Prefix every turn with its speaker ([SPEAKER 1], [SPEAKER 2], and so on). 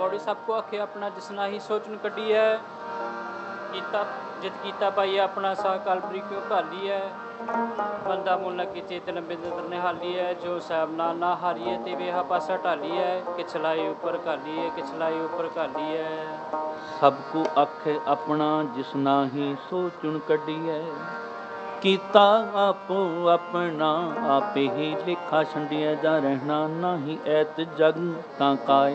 [SPEAKER 1] पौड़ी सबको आखे अपना जिसना ही सोचन कड्डी है कीता जित कीता पाइए अपना सा कालबरी क्यों घाली है बंदा मुल की चेत लंबे दर निहाली है जो साहब ना हारिए ते वेहा पासा ढाली है कि छलाई ऊपर घाली है कि छलाई ऊपर घाली है
[SPEAKER 2] सबको आखे अपना जिसना ही सोचन कड्डी है कीता आपो अपना आपे ही लेखा छंडिया जा रहना नाही ऐत जग तां काय